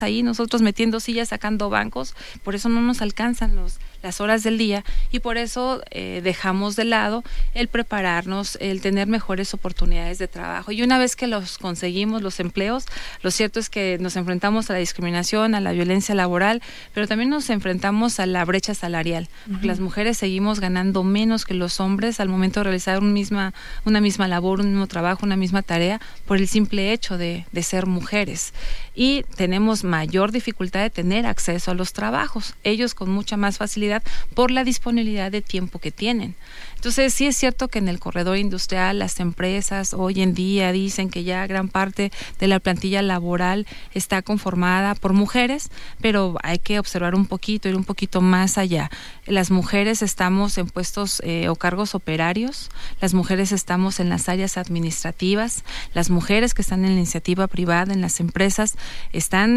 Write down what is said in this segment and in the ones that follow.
ahí nosotros metiendo sillas, sacando bancos, por eso no nos alcanzan las horas del día y por eso dejamos de lado el prepararnos, el tener mejores oportunidades de trabajo. Y una vez que los conseguimos, los empleos, lo cierto es que nos enfrentamos a la discriminación, a la violencia laboral, pero también nos enfrentamos a la brecha salarial, porque las mujeres seguimos ganando menos que los hombres al momento de realizar una misma labor, un mismo trabajo, una misma tarea, por el simple hecho de ser mujeres. Y tenemos mayor dificultad de tener acceso a los trabajos, ellos con mucha más facilidad por la disponibilidad de tiempo que tienen. Entonces sí es cierto que en el corredor industrial las empresas hoy en día dicen que ya gran parte de la plantilla laboral está conformada por mujeres, pero hay que observar un poquito, ir un poquito más allá. Las mujeres estamos en puestos o cargos operarios, las mujeres estamos en las áreas administrativas, las mujeres que están en la iniciativa privada, en las empresas, están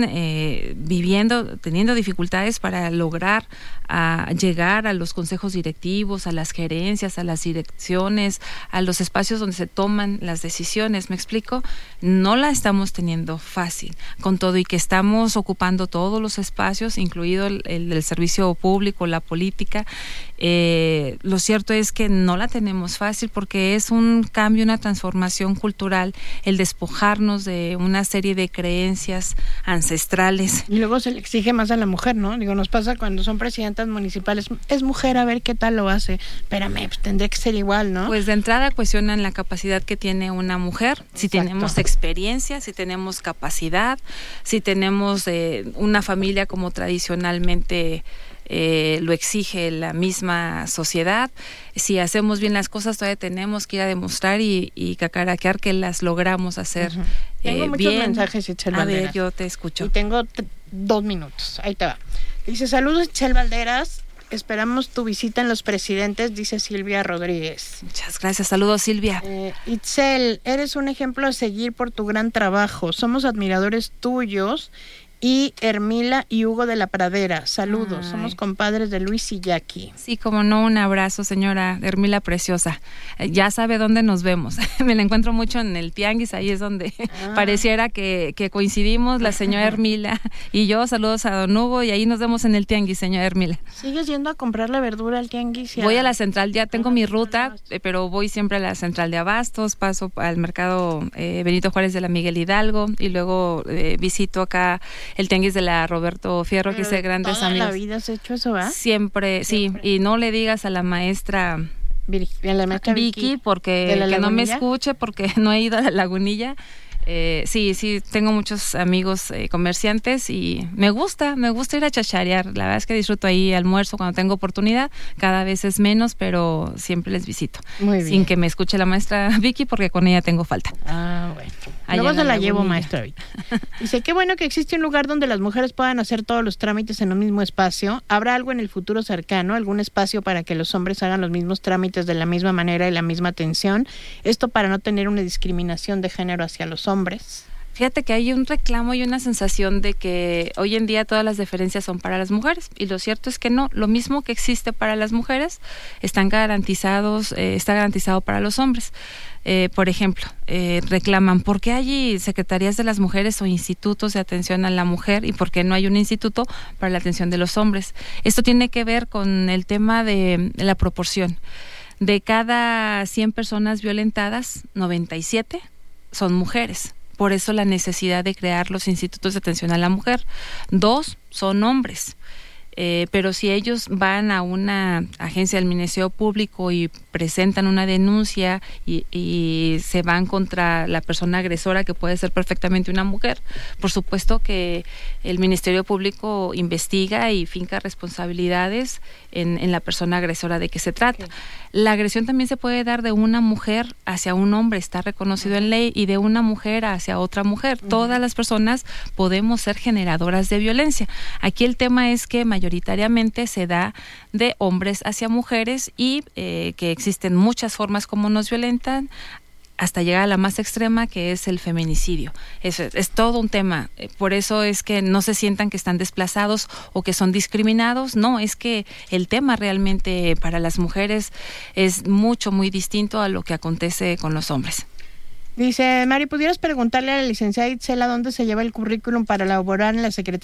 teniendo dificultades para lograr llegar a los consejos directivos, a las gerencias, a las direcciones, a los espacios donde se toman las decisiones. ¿Me explico? No la estamos teniendo fácil, con todo y que estamos ocupando todos los espacios, incluido el del servicio público, la política. Lo cierto es que no la tenemos fácil porque es un cambio, una transformación cultural, el despojarnos de una serie de creencias ancestrales. Y luego se le exige más a la mujer, ¿no? Digo, nos pasa cuando son presidentas municipales, es mujer, a ver qué tal lo hace. Espérame, pues tendría que ser igual, ¿no? Pues de entrada cuestionan la capacidad que tiene una mujer, si tenemos experiencia, si tenemos capacidad, si tenemos una familia como tradicionalmente lo exige la misma sociedad. Si hacemos bien las cosas, todavía tenemos que ir a demostrar y cacaraquear que las logramos hacer Tengo muchos bien. mensajes, Itzel Valderas. A ver, yo te escucho. Y tengo 2 minutos, ahí te va. Dice, saludos, Itzel Valderas. Esperamos tu visita en Los Presidentes, dice Silvia Rodríguez. Muchas gracias, saludos Silvia. Itzel, eres un ejemplo a seguir por tu gran trabajo. Somos admiradores tuyos. Y Hermila y Hugo de la Pradera, saludos. Ay. Somos compadres de Luis y Jackie. Sí, como no, un abrazo, señora Hermila preciosa. Ya sabe dónde nos vemos. Me la encuentro mucho en el tianguis, ahí es donde pareciera que coincidimos, la señora Hermila y yo. Saludos a don Hugo y ahí nos vemos en el tianguis, señora Hermila. ¿Sigues yendo a comprar la verdura al tianguis? Voy a la central, ya tengo mi ruta, pero voy siempre a la central de abastos, paso al mercado Benito Juárez de la Miguel Hidalgo y luego visito acá el tianguis de la Roberto Fierro, pero que hice grandes amigos. ¿Toda la vida has hecho eso, ¿verdad? Siempre, sí, y no le digas a la maestra Vicky porque que no me escuche porque no he ido a la Lagunilla. Sí, tengo muchos amigos comerciantes y me gusta ir a chacharear. La verdad es que disfruto ahí almuerzo cuando tengo oportunidad, cada vez es menos, pero siempre les visito. Muy bien. Sin que me escuche la maestra Vicky porque con ella tengo falta. Bueno. Luego se la llevo, maestra Vicky. Dice, qué bueno que existe un lugar donde las mujeres puedan hacer todos los trámites en un mismo espacio. ¿Habrá algo en el futuro cercano, algún espacio para que los hombres hagan los mismos trámites de la misma manera y la misma atención? Esto para no tener una discriminación de género hacia los hombres. Fíjate que hay un reclamo y una sensación de que hoy en día todas las deferencias son para las mujeres y lo cierto es que no, lo mismo que existe para las mujeres está garantizado para los hombres. Por ejemplo, reclaman ¿por qué hay secretarías de las mujeres o institutos de atención a la mujer y por qué no hay un instituto para la atención de los hombres? Esto tiene que ver con el tema de la proporción. De cada 100 personas violentadas, 97 son mujeres. Por eso la necesidad de crear los institutos de atención a la mujer. 2 son hombres. Pero si ellos van a una agencia del Ministerio Público y presentan una denuncia y se van contra la persona agresora, que puede ser perfectamente una mujer, por supuesto que el Ministerio Público investiga y finca responsabilidades en la persona agresora de que se trata. Okay. La agresión también se puede dar de una mujer hacia un hombre, está reconocido en ley, y de una mujer hacia otra mujer. Todas las personas podemos ser generadoras de violencia. Aquí el tema es que mayoritariamente se da de hombres hacia mujeres y que existen muchas formas como nos violentan, hasta llegar a la más extrema, que es el feminicidio. Es todo un tema. Por eso es que no se sientan que están desplazados o que son discriminados. No, es que el tema realmente para las mujeres es muy distinto a lo que acontece con los hombres. Dice, Mari, ¿pudieras preguntarle a la licenciada Itzel a dónde se lleva el currículum para laborar en la Secretaría